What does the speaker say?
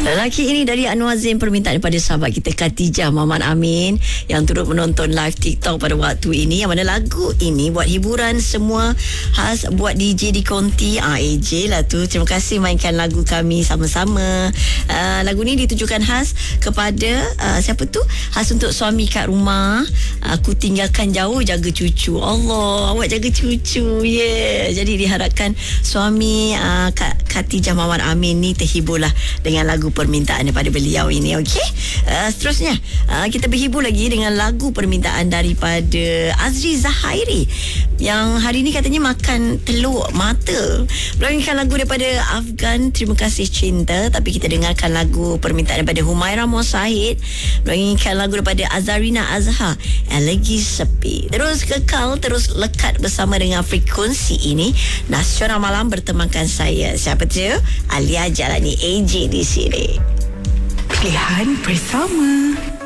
Lelaki ini dari Anwar Zain, permintaan daripada sahabat kita Khatijah Muhammad Amin yang turut menonton live TikTok pada waktu ini. Yang mana lagu ini buat hiburan semua, khas buat DJ di konti. AJ lah tu. Terima kasih mainkan lagu kami sama-sama. Lagu ni ditujukan khas kepada siapa tu? Khas untuk suami kat rumah. Aku tinggalkan jauh, jaga cucu. Allah, awak jaga cucu. Yeah. Jadi diharapkan suami Khatijah Muhammad Amin ni terhiburlah dengan lagu permintaan daripada beliau ini. Okey. Seterusnya kita berhibur lagi dengan lagu permintaan daripada Azri Zahairi yang hari ni katanya makan telur mata. Melangitkan lagu daripada Afgan, Terima Kasih Cinta. Tapi kita dengarkan lagu permintaan daripada Humaira Mosahid. Melangitkan lagu daripada Azarina Azhar, Lagi Sepi. Terus kekal, terus lekat bersama dengan frekuensi ini. Nasional Malam bertemankan saya. Siapa tu? Alia Jalani AJ di sini. Pilihan bersama.